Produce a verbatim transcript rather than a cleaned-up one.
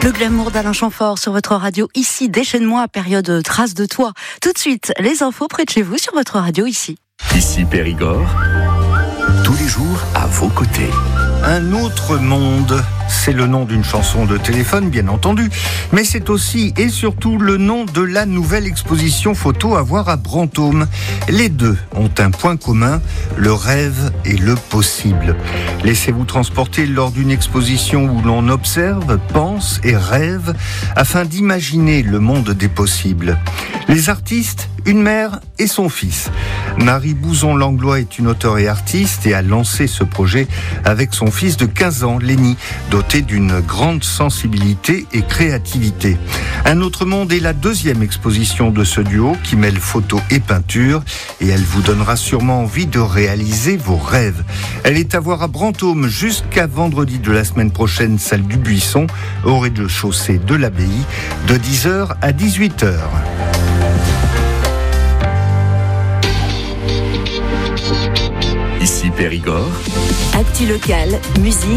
Le glamour d'Alain Chamfort sur votre radio ici, déchaîne-moi, période trace de toi. Tout de suite, les infos près de chez vous sur votre radio ici. Ici Périgord, tous les jours à vos côtés. Un autre monde, c'est le nom d'une chanson de téléphone, bien entendu, mais c'est aussi et surtout le nom de la nouvelle exposition photo à voir à Brantôme. Les deux ont un point commun, le rêve et le possible. Laissez-vous transporter lors d'une exposition où l'on observe, pense et rêve afin d'imaginer le monde des possibles. Les artistes, une mère et son fils. Marie Bouzon-Langlois est une auteure et artiste et a lancé ce projet avec son fils de quinze ans, Léni, doté d'une grande sensibilité et créativité. Un autre monde est la deuxième exposition de ce duo qui mêle photo et peinture et elle vous donnera sûrement envie de réaliser vos rêves. Elle est à voir à Brantôme jusqu'à vendredi de la semaine prochaine, salle du Buisson, au rez-de-chaussée de l'abbaye, de dix heures à dix-huit heures. Ici Périgord. Actu local, musique.